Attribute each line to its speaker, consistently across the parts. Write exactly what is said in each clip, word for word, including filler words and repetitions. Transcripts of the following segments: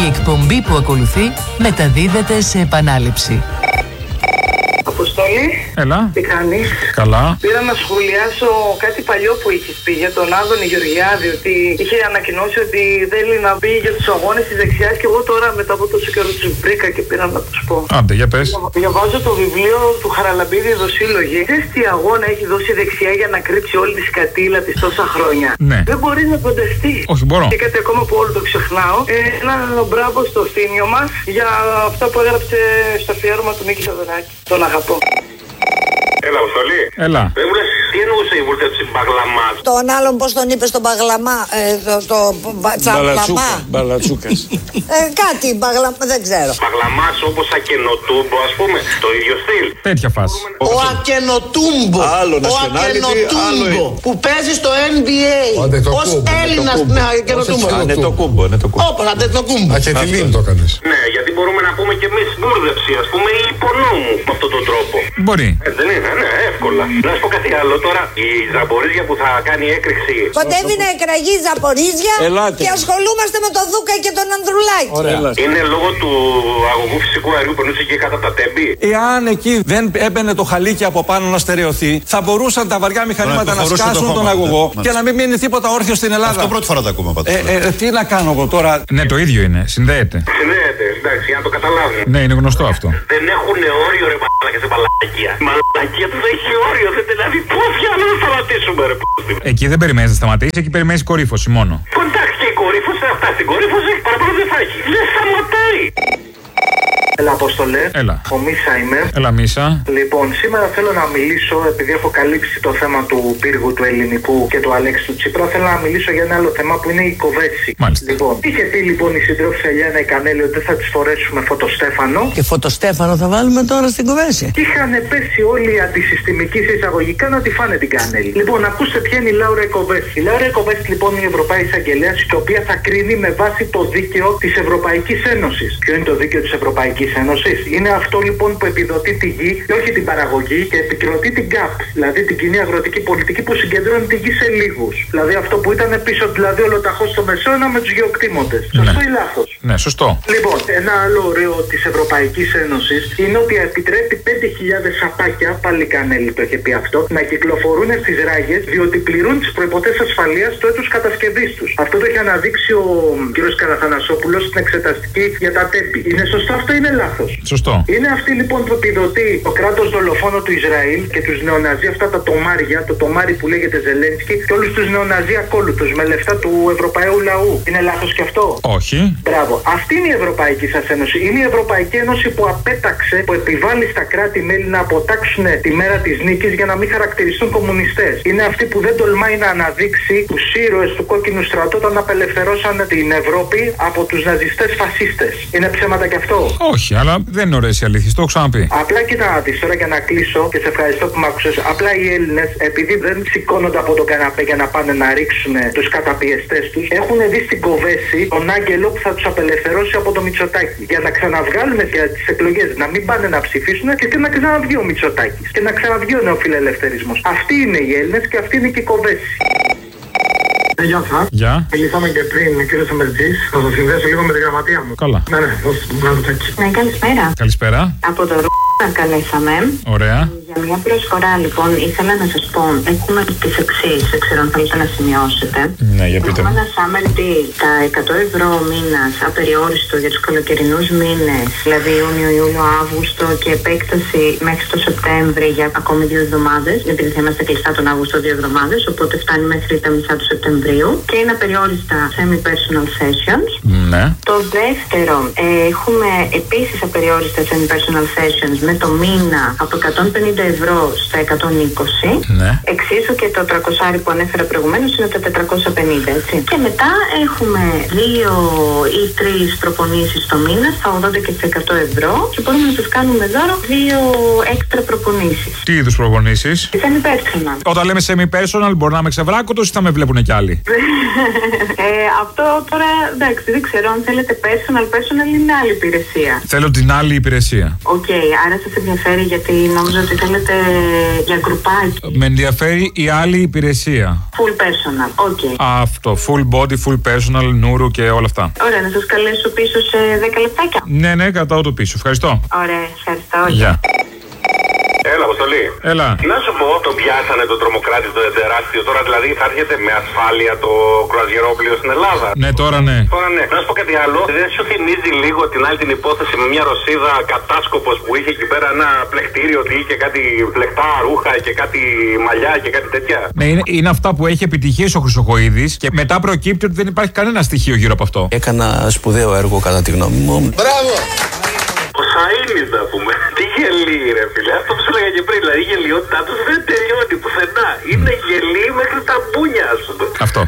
Speaker 1: Η εκπομπή που ακολουθεί μεταδίδεται σε επανάληψη.
Speaker 2: Αποστολή.
Speaker 3: Έλα.
Speaker 2: Τι κάνεις?
Speaker 3: Καλά.
Speaker 2: Πήρα να σχολιάσω κάτι παλιό που είχες πει για τον Άδωνη Γεωργιάδη, ότι είχε ανακοινώσει ότι θέλει να μπει για τους αγώνες της δεξιάς, και εγώ τώρα μετά από τόσο καιρό τους βρήκα και πήρα να τους πω.
Speaker 3: Άντε, για πες.
Speaker 2: Διαβάζω το βιβλίο του Χαραλαμπίδη Δοσύλλογη. Ξέρεις τι αγώνα έχει δώσει η δεξιά για να κρύψει όλη τη σκατήλα της τόσα χρόνια?
Speaker 3: Ναι.
Speaker 2: Δεν μπορεί να φανταστεί.
Speaker 3: Όχι, μπορώ.
Speaker 2: Και κάτι ακόμα που όλο το ξεχνάω. Ε, ένα μπράβο στο Θήνιο μας για αυτά που έγραψε στο αφιέρωμα του Μίκη Θοδωράκη. Τον αγαπώ.
Speaker 4: Έλα, Αποστολή.
Speaker 3: Έλα.
Speaker 4: Δεν μου λες, τι εννοούσε η βούλτευση μπαγλαμά?
Speaker 5: Τον άλλον, πώς τον είπε στον μπαγλαμά, ε, το, το τσαμπλαμά.
Speaker 6: Μπαλατσούκας.
Speaker 5: Ε, κάτι μπαγλαμά, δεν ξέρω.
Speaker 4: Μπαγλαμάς όπως ακενοτούμπο, ας πούμε, το ίδιο στυλ.
Speaker 3: Τέτοια φάση.
Speaker 7: Ο Ακενοτούμπο.
Speaker 6: Άλλο
Speaker 7: Ο
Speaker 6: nationality,
Speaker 7: Ακενοτούμπο.
Speaker 6: άλλο-
Speaker 7: Που παίζει στο N B A. Ως Έλληνας. Ναι, Ακενοτούμπο.
Speaker 6: Είναι το κούμπο, είναι το κούμπο.
Speaker 7: Όπα, Ακενοτούμπο.
Speaker 8: Ακετιλίν το έκανες.
Speaker 4: Ναι, γιατί μπορούμε να πούμε κι εμείς μπούρδευση, ας πούμε, ή υπονόμου με αυτόν τον τρόπο.
Speaker 3: Μπορεί.
Speaker 4: Ε, δεν είναι, ναι, εύκολα. Να σου πω κάτι άλλο τώρα. Η Ζαμπορίζια που θα κάνει έκρηξη.
Speaker 5: Κοντεύει να εκραγεί η Ζαπορίζια.
Speaker 6: Ελάτε.
Speaker 5: Και ασχολούμαστε με τον Δούκα και τον Ανδρουλάκη.
Speaker 6: Ωραία.
Speaker 4: Είναι λόγω του αγωγού φυσικού αερίου που περνούσε εκεί κάτω από τα τέμπη.
Speaker 9: Εάν εκεί δεν έμπαινε το χαλίκι από πάνω να στερεωθεί, θα μπορούσαν τα βαριά μηχανήματα να σκάσουν τον αγωγό και να μην μείνει τίποτα όρθιο στην Ελλάδα.
Speaker 8: Αυτό πρώτη φορά το ακούμε πάντως.
Speaker 9: Ε, ε, τι να κάνω εγώ τώρα.
Speaker 3: Ναι, το ίδιο είναι. Συνδέεται.
Speaker 4: Συνδέεται, εντάξει, για να το καταλάβουν.
Speaker 3: Ναι, είναι γνωστό αυτό.
Speaker 4: Δεν έχουν όριο, ρε μαλάκα, σε μαλακία. Η μαλακία του δεν έχει όριο. Δεν δηλαδή, πώς για να σταματήσουμε, ρε π***.
Speaker 3: Εκεί δεν περιμένει να σταματήσει, εκεί περιμένει κορύφωση μόνο.
Speaker 4: Κοντάξει και η κορύφωση, αυτά στην κορύφωση, παραπάνω δεν θα έχει. Δεν σταματάει.
Speaker 2: Έλα, Απόστολε.
Speaker 3: Έλα.
Speaker 2: Ο Μίσα είμαι.
Speaker 3: Έλα, Μίσα.
Speaker 2: Λοιπόν, σήμερα θέλω να μιλήσω, επειδή έχω καλύψει το θέμα του πύργου του ελληνικού και του Αλέξη του Τσίπρα, θέλω να μιλήσω για ένα άλλο θέμα που είναι η κοβέτσι.
Speaker 3: Μάλιστα.
Speaker 2: Λοιπόν, είχε πει λοιπόν η συντρόφισσα Ελιάνα η Κανέλη ότι δεν θα τη φορέσουμε φωτοστέφανο.
Speaker 7: Και φωτοστέφανο θα βάλουμε τώρα στην κουβέση.
Speaker 2: Και είχαν πέσει όλοι οι αντισυστημικοί σε εισαγωγικά να τη φάνε την Κανέλη. Λοιπόν, ακούστε ποια είναι η Λάουρα Κοβέτσι. Η Λάουρα Κοβέτσι λοιπόν είναι η Ευρωπαϊκή Εισαγγελέα, η οποία θα κρίνει με βάση το δίκαιο τη Ευρωπαϊκή Ένωση. Ποιο είναι το δίκαιο τη Ευρωπαϊκή Ένωση? Είναι αυτό λοιπόν που επιδοτεί τη γη και όχι την παραγωγή και επικροτεί την ΚΑΠ, δηλαδή την κοινή αγροτική πολιτική που συγκεντρώνει τη γη σε λίγους. Δηλαδή αυτό που ήταν πίσω, δηλαδή ολοταχώς στο Μεσαίωνα με τους γεωκτήμοντες. Σωστό
Speaker 3: Ναι.
Speaker 2: ή λάθος?
Speaker 3: Ναι, σωστό.
Speaker 2: Λοιπόν, ένα άλλο ωραίο της Ευρωπαϊκής Ένωσης είναι ότι επιτρέπει πέντε χιλιάδες σαπάκια, πάλι η Κανέλη το είχε πει αυτό, να κυκλοφορούν στις ράγες διότι πληρούν τις προϋποθέσεις ασφαλείας του έτους κατασκευής τους. Αυτό το έχει αναδείξει ο κ. Καραθανασόπουλος στην εξεταστική για τα τέμπη. Είναι σωστό αυτό ή είναι λάθος?
Speaker 3: Σωστό.
Speaker 2: Είναι αυτή λοιπόν που επιδοτεί το κράτος δολοφόνο του Ισραήλ και τους νεοναζί, αυτά τα τομάρια, το τομάρι που λέγεται Ζελένσκι, και όλους τους νεοναζί ακόλουτους με λεφτά του Ευρωπαίου λαού. Είναι λάθος και αυτό?
Speaker 3: Όχι.
Speaker 2: Μπράβο. Αυτή είναι η Ευρωπαϊκή σας Ένωση. Είναι η Ευρωπαϊκή Ένωση που απέταξε, που επιβάλλει στα κράτη-μέλη να αποτάξουν τη μέρα της νίκης για να μην χαρακτηριστούν κομμουνιστές. Είναι αυτή που δεν τολμάει να αναδείξει τους ήρωες του κόκκινου στρατού όταν απελευθερώσαν την Ευρώπη από τους ναζιστές φασίστες. Είναι ψέματα και αυτό?
Speaker 3: Όχι, αλλά δεν είναι ωραίες οι αλήθειες, το έχω ξαναπεί.
Speaker 2: Απλά κοίτα να δεις τώρα, για να κλείσω, και σε ευχαριστώ που με άκουσες. Απλά οι Έλληνες, επειδή δεν σηκώνονται από το καναπέ για να πάνε να ρίξουν τους καταπιεστές τους, έχουν δει στην Κοβέση τον άγγελο που θα τους απελευθερώσει από το Μητσοτάκη. Για να ξαναβγάλουν για τις εκλογές, να μην πάνε να ψηφίσουν και, και να ξαναβγεί ο Μητσοτάκης. Και να ξαναβγεί ο νεοφιλελευθερισμός. Αυτοί είναι οι Έλληνες και αυτή είναι και η Κοβέση.
Speaker 10: Ε, γεια σας.
Speaker 3: Γεια.
Speaker 10: Μιλήσαμε και πριν, κύριε Σαμερτζής. Θα σας συνδέσω λίγο με τη γραμματεία μου.
Speaker 3: Καλά.
Speaker 10: Ναι, ναι, δώστε μου ένα λεπτάκι.
Speaker 11: Ναι, καλησπέρα.
Speaker 3: Καλησπέρα.
Speaker 11: Από το Ρούχα καλέσαμε.
Speaker 3: Ωραία.
Speaker 11: Για μια προσφορά λοιπόν ήθελα να σας πω, έχουμε τις εξής, δεν ξέρω αν θέλετε να σημειώσετε.
Speaker 3: Ναι, για πείτε
Speaker 11: Έχουμε
Speaker 3: μου.
Speaker 11: ένα summer deal, τα εκατό ευρώ μήνας απεριόριστο για τους καλοκαιρινούς μήνες, δηλαδή Ιούνιο, Ιούλιο, Αύγουστο, και επέκταση μέχρι το Σεπτέμβρη για ακόμη δύο εβδομάδες, επειδή θα είμαστε κλειστά τον Αύγουστο δύο εβδομάδες, οπότε φτάνει μέχρι τα μισά του Σεπτεμβρίου, και είναι απεριόριστα semi-personal sessions.
Speaker 3: Ναι.
Speaker 11: Το δεύτερο, ε, έχουμε επίσης απεριόριστα semi-personal sessions με το μήνα από εκατόν πενήντα ευρώ στα εκατόν είκοσι.
Speaker 3: Ναι.
Speaker 11: Εξίσου και το τριακόσια που ανέφερα προηγουμένως είναι τα τετρακόσια πενήντα, έτσι. Και μετά έχουμε δύο ή τρεις προπονήσεις το μήνα στα ογδόντα και στα εκατό ευρώ, και μπορούμε να σας κάνουμε δώρο δύο έξτρα προπονήσεις.
Speaker 3: Τι είδους προπονήσεις?
Speaker 11: Semi-personal.
Speaker 3: Όταν λέμε semi-personal, μπορεί να είμαι ξεβράκωτος ή θα με βλέπουν κι άλλοι?
Speaker 11: ε, αυτό τώρα, εντάξει, δεν ξέρω αν θέλετε personal. Personal είναι άλλη υπηρεσία.
Speaker 3: Θέλω την άλλη υπηρεσία.
Speaker 11: Οκ, okay, άρα σας ενδιαφέρει, γιατί νόμιζα ότι θέλετε για γκρουπάκι.
Speaker 3: Με ενδιαφέρει η άλλη υπηρεσία.
Speaker 11: Full personal, οκ. Okay.
Speaker 3: Αυτό, full body, full personal, νουρου και όλα αυτά.
Speaker 11: Ωραία, να σας καλέσω πίσω σε δέκα λεπτάκια.
Speaker 3: Ναι, ναι, κρατάω το πίσω. Ευχαριστώ.
Speaker 11: Ωραία, ευχαριστώ.
Speaker 3: Γεια.
Speaker 4: Έλα, Αποστολή.
Speaker 3: Έλα.
Speaker 4: Να σου πω, τον πιάσανε τον τρομοκράτη το τεράστιο. Τώρα δηλαδή θα έρχεται με ασφάλεια το κρουαζιερόπλοιο στην Ελλάδα.
Speaker 3: Ναι, τώρα ναι.
Speaker 4: Τώρα ναι. Να σου πω κάτι άλλο. Δεν σου θυμίζει λίγο την άλλη την υπόθεση με μια Ρωσίδα κατάσκοπος που είχε εκεί πέρα ένα πλεκτήριο ότι είχε κάτι πλεκτά ρούχα και κάτι μαλλιά και κάτι τέτοια.
Speaker 3: Ναι, είναι, είναι αυτά που έχει επιτυχίες ο Χρυσοχοΐδης και μετά προκύπτει ότι δεν υπάρχει κανένα στοιχείο γύρω από αυτό.
Speaker 12: Έκανα σπουδαίο έργο κατά τη γνώμη μου.
Speaker 8: Μπράβο!
Speaker 4: Ο Σαΐνης να πούμε. Τι γελί ρε φίλε. Αυτό που σου έλεγα και πριν. Δηλαδή η γελιότητά τους δεν τελειώνει πουθενά. Είναι γελί μέχρι τα μπούνια ας πούμε.
Speaker 3: Αυτό.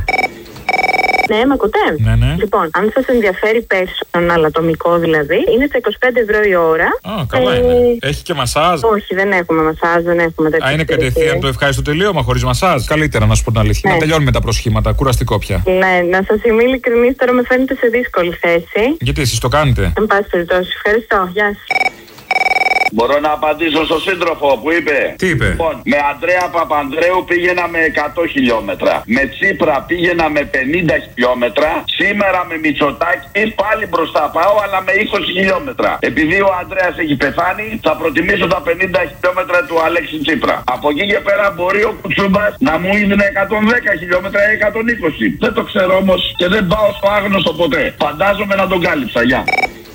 Speaker 11: Ναι, με ακούτε.
Speaker 3: Ναι, ναι.
Speaker 11: Λοιπόν, αν σας ενδιαφέρει personal, ατομικό δηλαδή, είναι στα είκοσι πέντε ευρώ η ώρα.
Speaker 3: Α, καλά ε... είναι. Έχει και μασάζ.
Speaker 11: Όχι, δεν έχουμε μασάζ, δεν έχουμε τέτοια.
Speaker 3: Α, είναι κατευθείαν το ευχάριστο τελείωμα χωρίς μασάζ. Καλύτερα να σου πω την αλήθεια.
Speaker 11: Ναι.
Speaker 3: Να τελειώνουμε τα προσχήματα. Κουραστικό πια.
Speaker 11: Ναι, να σας είμαι ειλικρινής, τώρα με φαίνεται σε δύσκολη θέση.
Speaker 3: Γιατί εσείς το κάνετε.
Speaker 11: Εν πάση περιπτώσει, ευχαριστώ. Γεια σας.
Speaker 13: Μπορώ να απαντήσω στον σύντροφο που είπε.
Speaker 3: Τι είπε?
Speaker 13: Λοιπόν, με Αντρέα Παπανδρέου πήγαινα με εκατό χιλιόμετρα. Με Τσίπρα πήγαινα με πενήντα χιλιόμετρα. Σήμερα με Μητσοτάκη πάλι μπροστά πάω, αλλά με είκοσι χιλιόμετρα. Επειδή ο Αντρέας έχει πεθάνει, θα προτιμήσω τα πενήντα χιλιόμετρα του Αλέξη Τσίπρα. Από εκεί και πέρα μπορεί ο Κουτσούμπας να μου έδινε εκατόν δέκα χιλιόμετρα ή εκατόν είκοσι. Δεν το ξέρω όμως και δεν πάω στο άγνωστο ποτέ. Φαντάζομαι να τον κάλυψα. Γεια.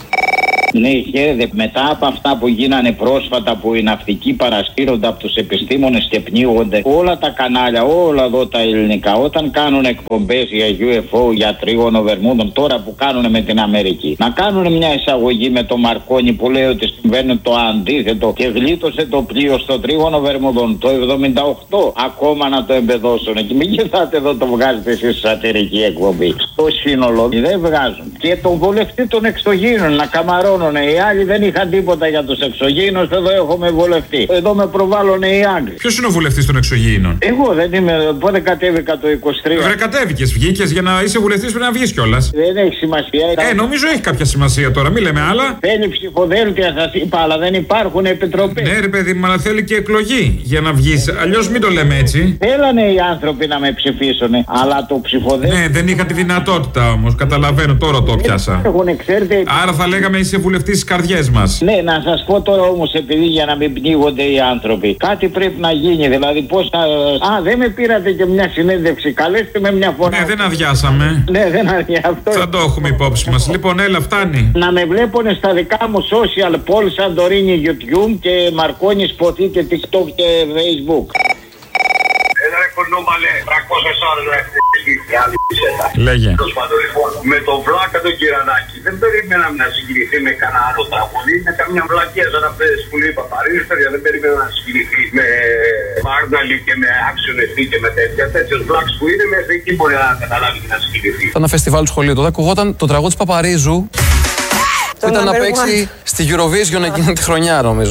Speaker 14: Ναι, χαίρετε. Μετά από αυτά που γίνανε πρόσφατα που οι ναυτικοί παρασύρονται από τους επιστήμονες και πνίγονται, όλα τα κανάλια, όλα εδώ τα ελληνικά, όταν κάνουν εκπομπές για γιου εφ ο, για τρίγωνο Βερμούδων, τώρα που κάνουν με την Αμερική, να κάνουν μια εισαγωγή με το Μαρκόνι που λέει ότι συμβαίνει το αντίθετο και γλίτωσε το πλοίο στο τρίγωνο Βερμούδων το εβδομήντα οκτώ, ακόμα να το εμπεδώσουν. Και μην κοιτάτε εδώ το βγάζετε εσείς σατυρική εκπομπή. Στο σύνολο δεν βγάζουν. Και τον βολευτή των εξωγήινων να καμαρώνουν. Οι άλλοι δεν είχαν τίποτα για τους εξωγήινους. Εδώ έχουμε βολευτή. Εδώ με προβάλλουνε οι Άγγλοι.
Speaker 3: Ποιος είναι ο βουλευτής των εξωγήινων?
Speaker 14: Εγώ δεν είμαι. Πότε κατέβηκα το είκοσι τρία.
Speaker 3: Βρε, κατέβηκες, βγήκες για να είσαι βουλευτής, πρέπει να βγεις κιόλας.
Speaker 14: Δεν έχει σημασία.
Speaker 3: Ε, νομίζω έχει κάποια σημασία τώρα, μην λέμε άλλα.
Speaker 14: Θέλει ψηφοδέλτια, σας είπα, αλλά δεν υπάρχουν επιτροπές.
Speaker 3: Ναι, ρε παιδί, αλλά θέλει και εκλογή για να βγεις. Αλλιώς μην το λέμε έτσι.
Speaker 14: Θέλανε οι άνθρωποι να με ψηφίσουν, αλλά το ψηφοδέλτιο.
Speaker 3: Ναι, δεν είχα τη δυνατότητα όμως. Καταλαβαίνω, τώρα το πιάσα.
Speaker 14: Έχουν, ξέρετε...
Speaker 3: Άρα θα λέγαμε είσαι βουλευτής στις καρδιές μας.
Speaker 14: Ναι, να σας πω τώρα όμως, επειδή για να μην πνίγονται οι άνθρωποι, κάτι πρέπει να γίνει. Δηλαδή, πώς θα. Α, δεν με πήρατε και μια συνέντευξη. Καλέστε με μια φορά.
Speaker 3: Ναι, δεν αδειάσαμε.
Speaker 14: Ναι, δεν αδειάσαμε.
Speaker 3: Θα το έχουμε υπόψη μας. Λοιπόν, έλα, φτάνει.
Speaker 14: Να με βλέπουν στα δικά μου social, Paul Santorini YouTube και Μαρκόνι Σποτή και TikTok και Facebook.
Speaker 4: Ένα κονόμαλε τριακόσιες ώρες να έχει.
Speaker 3: Λέγε.
Speaker 4: Με τον Βλάκα τον Κυρανάκη δεν περιμέναμε να συγκριθεί με κανένα άλλο τραγούδι. Είναι καμιά βλακία σαν αυτές που λέει Παπαρίζος, παιδιά, δεν περιμέναμε να συγκριθεί με Μάρναλι και με Άξιον Ευθύ και με τέτοια. Τέτοιες βλάκες που είναι μέχρι εκεί μπορεί να καταλάβει και να συγκριθεί.
Speaker 12: Ήταν ένα φεστιβάλ του σχολείου. Τότε ακουγόταν το τραγούδι της Παπαρίζου. Ήταν να παίξει στη Eurovision εκείνη τη χρονιά, νομίζω.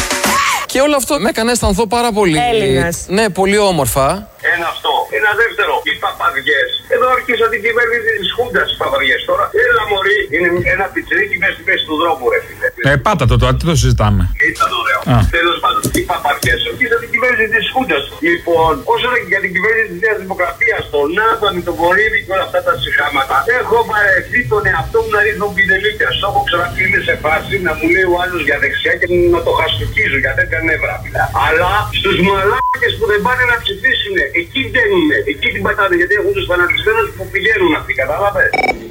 Speaker 12: Και όλο αυτό με έκανε αισθανθώ πάρα πολύ.
Speaker 15: Έλληνας.
Speaker 12: Ναι, πολύ όμορφα.
Speaker 4: Ένα αυτό. Ένα δεύτερο. Οι παπαδιές. Εδώ αρχίσαν την κυβέρνηση της Χούντας οι παπαδιές τώρα. Έλα μωρί. Είναι ένα πιτσιρίκι μέσα στη μέση του δρόμου, ρε φίλε.
Speaker 3: Ε, πάτα το τώρα, τι το συζητάμε.
Speaker 4: Ήταν ωραίο. Τέλος πάντων, οι παπαδιές αρχίσαν την κυβέρνηση της Χούντας. Λοιπόν, όσο για την κυβέρνηση της Νέας Δημοκρατίας, τον Άδωνη, τον Βορύδη και όλα αυτά τα συχάματα, έχω βαρεθεί τον εαυτό μου να ρίχνω πινελίκια. Στο έχω ξανακλίνει σε φάση να μου λέει ο άλλος για δεξιά και να το χαστοκίζω γιατί δεν έκανε βράπηδα. Αλλά στους μαλάκες που δεν πάνε να ψηφίσουν, εκεί μπαίνουνε, εκεί την πατάνε γιατί έχουν τους φανατισμένους που πηγαίνουν αυτοί, κατάλαβες.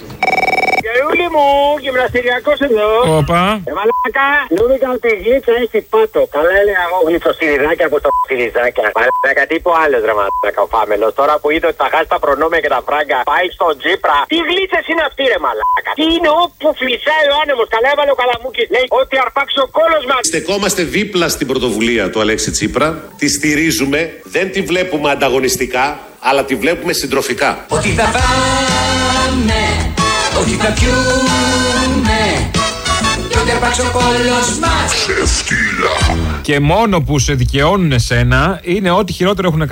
Speaker 16: Γερούλη μου, γυμναστηριακός εδώ.
Speaker 3: Όπα.
Speaker 16: Ε, μαλάκα, νόμιζα ότι η γλίτσα έχει πάτο. Καλά έλεγα εγώ γλυτσοστηριδάκια από το στηριδάκια. Μαλάκα, τύπο άλλος ρε μαλάκα ο Φάμελος. Τώρα που είδε ότι θα χάσει τα προνόμια και τα φράγκα, πάει στον Τζίπρα. Τι γλίτσες είναι αυτή ρε μαλάκα. Τι είναι όπου φλισσάει ο άνεμος. Καλά έβαλε ο Καλαμούκης. Λέει ότι αρπάξει ο κόλος μας.
Speaker 17: Στεκόμαστε δίπλα στην πρωτοβουλία του Αλέξη Τσίπρα. Τη στηρίζουμε. Δεν τη βλέπουμε ανταγωνιστικά, αλλά τη βλέπουμε συντροφικά.
Speaker 18: Ότι θα πάμε, ότι θα πιούμε, κι ότι αρπάξει ο κόλος μας.
Speaker 3: Και μόνο που σε δικαιώνουν εσένα είναι ό,τι χειρότερο έχουν κάνει.
Speaker 16: Ρε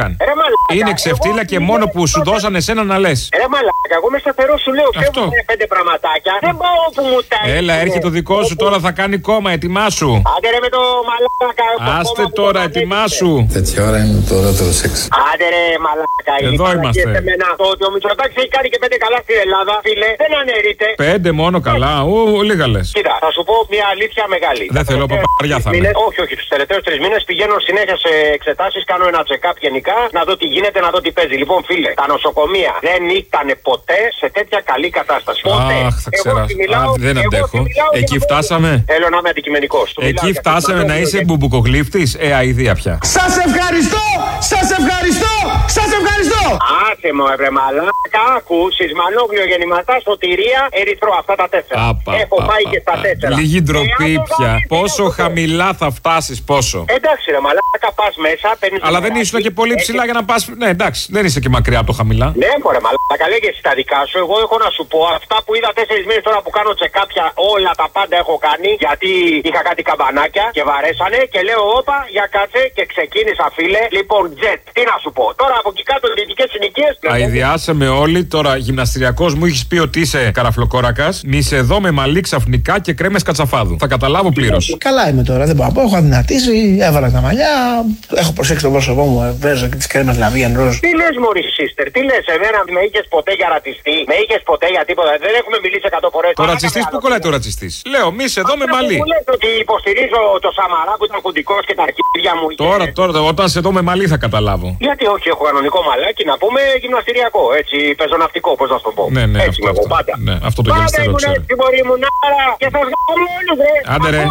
Speaker 16: μαλάκα.
Speaker 3: Είναι ξεφτύλα
Speaker 16: εγώ...
Speaker 3: και μόνο που σου δώσανε εσένα να λες.
Speaker 16: Ρε μαλάκα, εγώ είμαι σταθερό, σου λέω. Φεύγω πέντε πραγματάκια. Δεν πάω όπου μου τα
Speaker 3: Έλα, έρχεται το δικό σου τώρα, θα κάνει κόμμα, ετοιμάσου.
Speaker 16: Άντε ρε με το μαλάκα.
Speaker 3: Άστε τώρα, ετοιμάσου.
Speaker 8: Τέτοια ώρα είναι το ωραίο σεξ.
Speaker 16: Άντε ρε μαλάκα.
Speaker 3: Εδώ είμαστε.
Speaker 16: Το ότι ο Μητσοτάκης έχει κάνει και πέντε καλά στην Ελλάδα, φίλε, δεν αναιρείται.
Speaker 3: Πέντε μόνο καλά, ου, λίγα λες.
Speaker 16: Κοίτα, θα σου πω μια αλήθεια μεγάλη.
Speaker 3: Δεν θέλω, παπαριά θα είναι.
Speaker 16: Όχι, όχι, τους τελευταίους τρεις μήνες πηγαίνω συνέχεια σε εξετάσεις, κάνω ένα check-up γενικά, να δω τι γίνεται, να δω τι παίζει. Λοιπόν, φίλε, τα νοσοκομεία δεν ήταν ποτέ σε τέτοια καλή κατάσταση. Ποτέ.
Speaker 3: Αχ, θα ξέρω. Δεν αντέχω. Εκεί φτάσαμε.
Speaker 16: Θέλω να είμαι αντικειμενικός.
Speaker 3: Εκεί φτάσαμε να είσαι μπουμπουκογλύφτης. Ε, αηδία πια.
Speaker 18: Σας ευχαριστώ! Σας ευχαριστώ! Σας ευχαριστώ!
Speaker 16: Άσε μου, ευρε μαλάκα, άκου, Σισμανόγλιο, Γεννηματά, Σωτηρία, Ερυθρό, αυτά τα τέσσερα.
Speaker 3: Απα,
Speaker 16: Έχω
Speaker 3: πα,
Speaker 16: πάει
Speaker 3: πα,
Speaker 16: και στα
Speaker 3: πα,
Speaker 16: τέσσερα.
Speaker 3: Λίγη ντροπή
Speaker 16: ε,
Speaker 3: πια.
Speaker 16: βάλεις,
Speaker 3: Πόσο χαμηλά θα φτάσεις, πόσο.
Speaker 16: Εντάξει, ρε μαλάκα, πας μέσα, παίρνεις.
Speaker 3: Αλλά δεν ήσουν και πολύ ψηλά για να πας. Ναι, εντάξει, δεν είσαι και μακριά από το χαμηλά.
Speaker 16: Ναι, μωρέ, μαλάκα, λέγε εσύ τα δικά σου. Εγώ έχω να σου πω αυτά που είδα τέσσερις μήνες τώρα που κάνω τσεκάπια, όλα τα πάντα έχω κάνει. Γιατί είχα κάτι καμπανάκια και βαρέσανε και λέω, όπα, για κάτσε και ξεκίνησα, φίλε. Λοιπόν, τζετ, τι να σου πω. Τώρα από εκεί κάτω δυτικές συνοικίες.
Speaker 3: Αηδιάσαμε όλοι. Τώρα γυμναστηριακός μου έχει πει ότι είσαι καραφλοκόρακας. Μη σε δω με μαλλί ξαφνικά και κρέμες κατσαφάδου. Θα καταλάβω πλήρως.
Speaker 7: Καλά είμαι τώρα, δεν πάω. Έχω αδυνατήσει, έβαλα τα μαλλιά. Έχω προσέξει το πρόσωπό μου, βάζω και τις κρέμες λαβίαν ροζ.
Speaker 16: Τι λες, μωρή sister, τι λες, εμένα με είχες ποτέ για ρατσιστή, με είχες ποτέ για τίποτα. Δεν έχουμε μιλήσει εκατό φορές.
Speaker 3: Το ρατσιστής, πού κολλάει το ρατσιστής. Λέω, μη σε δω με μαλλί.
Speaker 16: Μου λες ότι υποστηρίζω το Σαμαρά που ήταν κουντικός και τα αρχίδια μου.
Speaker 3: Τώρα, τώρα, όταν σε δω με μαλλί θα καταλάβω.
Speaker 16: Γιατί όχι, έχω κανονικό μαλάκι να πούμε γυμναστηριακό, έτσι, πεζοναυτικό, πώς να σου το πω.
Speaker 3: Ναι, ναι,
Speaker 16: έτσι
Speaker 3: αυτό, αυτό,
Speaker 16: πάντα.
Speaker 3: Ναι, αυτό το γυμναστήριο
Speaker 16: ξέρω. Πάντα ήμουν έτσι, μου νάρα και θα βγάλω όλους, ρε.
Speaker 3: Άντε ρε.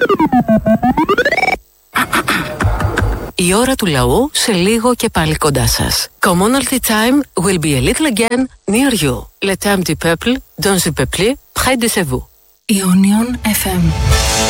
Speaker 1: Η ώρα του λαού σε λίγο και πάλι κοντά σας. Commonalty time will be a little again near you. Le temps du peuple, dans le peuple, près de vous. Ionion εφ εμ.